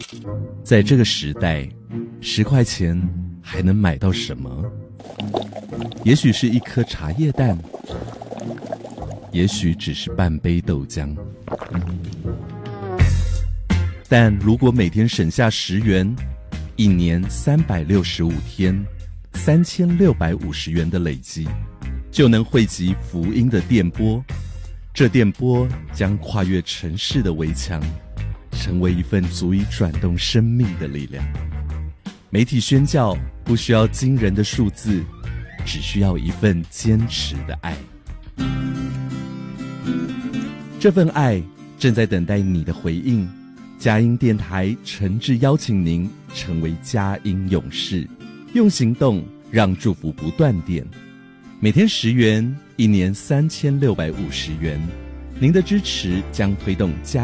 在这个时代，10块钱还能买到什么？也许是一颗茶叶蛋，也许只是半杯豆浆。但如果每天省下10元，一年365天，3650元的累积，就能汇集福音的电波。这电波将跨越城市的围墙，成为一份足以转动生命的力量。媒体宣教不需要惊人的数字，只需要一份坚持的爱。这份爱正在等待你的回应。佳音电台诚挚邀请您成为佳音勇士，用行动让祝福不断电。每天10元，一年3650元，您的支持将推动佳